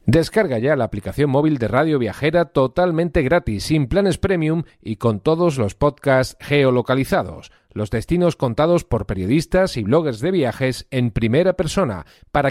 Descarga ya la aplicación móvil de Radio Viajera totalmente gratis, sin planes premium y con todos los podcasts geolocalizados. Los destinos contados por periodistas y bloggers de viajes en primera persona, para